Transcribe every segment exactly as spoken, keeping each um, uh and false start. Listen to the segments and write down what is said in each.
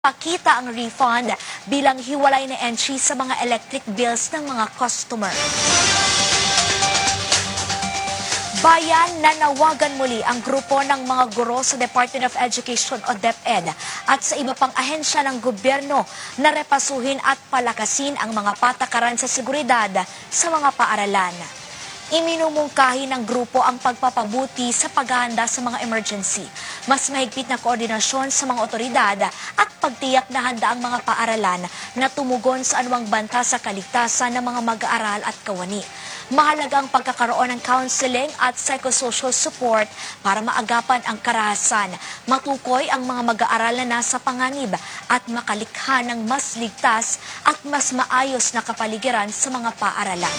Pakita ang refund bilang hiwalay na entry sa mga electric bills ng mga customer. Bayan nanawagan muli ang grupo ng mga guro sa Department of Education o DepEd at sa iba pang ahensya ng gobyerno na repasuhin at palakasin ang mga patakaran sa seguridad sa mga paaralan. Iminumungkahi ng grupo ang pagpapabuti sa paghahanda sa mga emergency, mas mahigpit na koordinasyon sa mga otoridad at pagtiyak na handa ang mga paaralan na tumugon sa anumang banta sa kaligtasan ng mga mag-aaral at kawani. Mahalaga ang pagkakaroon ng counseling at psychosocial support para maagapan ang karahasan, matukoy ang mga mag-aaral na nasa panganib at makalikha ng mas ligtas at mas maayos na kapaligiran sa mga paaralan.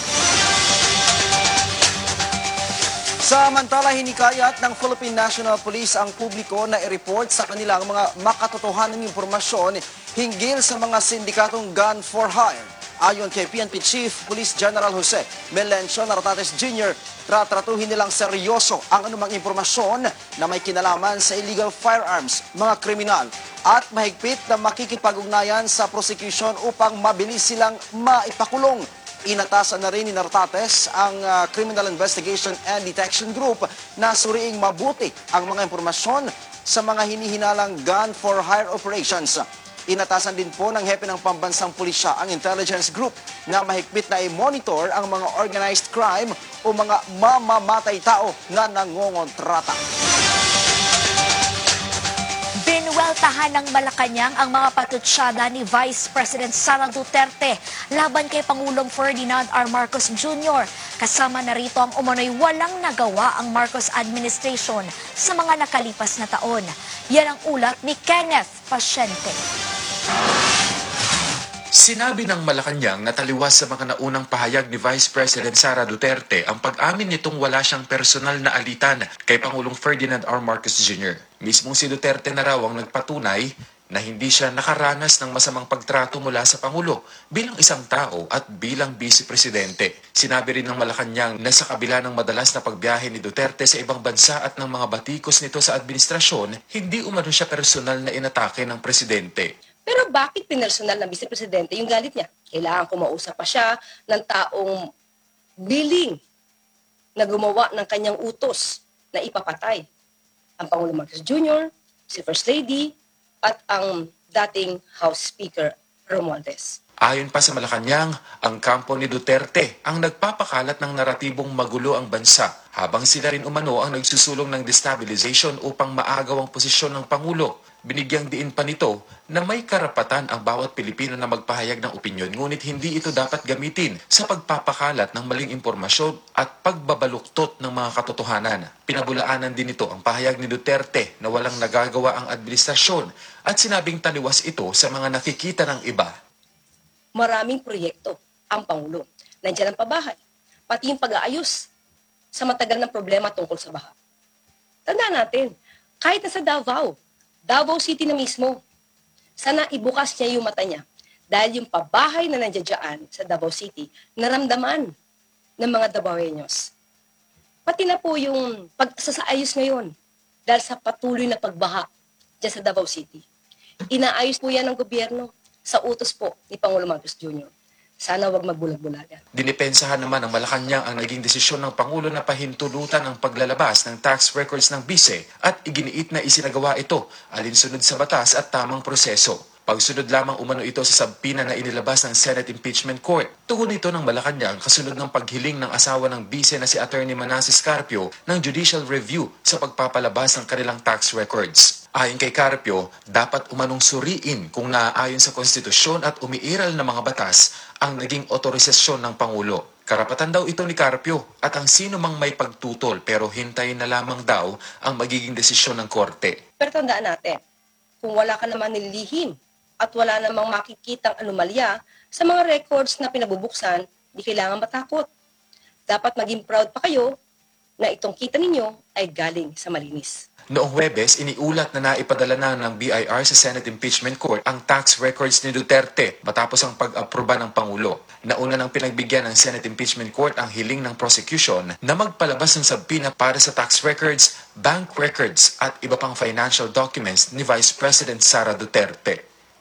Samantala, hinikayat ng Philippine National Police ang publiko na i-report sa kanilang mga makatotohanang impormasyon hinggil sa mga sindikatong gun for hire. Ayon kay P N P Chief Police General Jose Melencio Nartates Junior, tratratuhin nilang seryoso ang anumang impormasyon na may kinalaman sa illegal firearms, mga kriminal, at mahigpit na makikipag-ugnayan sa prosecution upang mabilis silang maipakulong. Inatasan na rin ni Nartates ang uh, Criminal Investigation and Detection Group na suriing mabuti ang mga impormasyon sa mga hinihinalang gun for hire operations. Inatasan din po ng hepe ng pambansang pulisya ang intelligence group na mahigpit na i-monitor ang mga organized crime o mga mamamatay tao na nangongontrata. Binuweltahan ng Malacanang ang mga patutsyada ni Vice President Sara Duterte laban kay Pangulong Ferdinand R. Marcos Junior Kasama na rito ang umano'y walang nagawa ang Marcos administration sa mga nakalipas na taon. Yan ang ulat ni Kenneth Pasyente. Sinabi ng Malacanang na taliwas sa mga naunang pahayag ni Vice President Sara Duterte ang pag-amin nitong wala siyang personal na alitan kay Pangulong Ferdinand R. Marcos Junior Mismong si Duterte na raw ang nagpatunay na hindi siya nakaranas ng masamang pagtrato mula sa Pangulo bilang isang tao at bilang Vice Presidente. Sinabi rin ng Malacanang na sa kabila ng madalas na pagbiyahe ni Duterte sa ibang bansa at ng mga batikos nito sa administrasyon, hindi umano siya personal na inatake ng Presidente. Pero bakit pinersonal ng Vice Presidente yung galit niya? Kailangan kumausap pa siya ng taong willing na gumawa ng kanyang utos na ipapatay ang Pangulong Marcos Junior, si First Lady, at ang dating House Speaker Romualdez. Ayon pa sa Malacanang, ang kampo ni Duterte ang nagpapakalat ng naratibong magulo ang bansa, habang sila rin umano ang nagsusulong ng destabilization upang maagaw ang posisyon ng Pangulo. Binigyang diin pa nito na may karapatan ang bawat Pilipino na magpahayag ng opinyon, ngunit hindi ito dapat gamitin sa pagpapakalat ng maling impormasyon at pagbabaluktot ng mga katotohanan. Pinabulaanan din ito ang pahayag ni Duterte na walang nagagawa ang administrasyon at sinabing taliwas ito sa mga nakikita ng iba. Maraming proyekto ang Pangulo. Nandiyan ang pabahay, pati yung pag-aayos sa matagal ng problema tungkol sa baha. Tandaan natin, kahit nasa Davao, Davao City na mismo, sana ibukas niya yung mata niya dahil yung pabahay na nandiyan sa Davao City, naramdaman ng mga Davaoeños. Pati na po yung pagsasaayos ngayon dahil sa patuloy na pagbaha dyan sa Davao City. Inaayos po yan ng gobyerno sa utos po ni Pangulong Marcos Junior Sana wag magbulag-bulagan. Dinipensahan naman ng Malacanang ang naging desisyon ng Pangulo na pahintulutan ang paglalabas ng tax records ng bise at iginiit na isinagawa ito alinsunod sa batas at tamang proseso. Pagsunod lamang umano ito sa sabpina na inilabas ng Senate Impeachment Court. Tugon ito ng Malacanang kasunod ng paghiling ng asawa ng bise na si Attorney Manasseh Carpio ng judicial review sa pagpapalabas ng kanilang tax records. Ayon kay Carpio, dapat umanong suriin kung naaayon sa konstitusyon at umiiral na mga batas ang naging otorisasyon ng Pangulo. Karapatan daw ito ni Carpio at ang sino mang may pagtutol pero hintayin na lamang daw ang magiging desisyon ng korte. Pero tandaan natin, kung wala ka naman nililihim at wala namang makikitang anomalya sa mga records na pinabubuksan, di kailangan matakot. Dapat maging proud pa kayo na itong kita ninyo ay galing sa malinis. Noong Huwebes, iniulat na naipadala na ng B I R sa Senate Impeachment Court ang tax records ni Duterte matapos ang pag-aproba ng Pangulo. Nauna nang pinagbigyan ng Senate Impeachment Court ang hiling ng prosecution na magpalabas ng sabpina para sa tax records, bank records at iba pang financial documents ni Vice President Sara Duterte.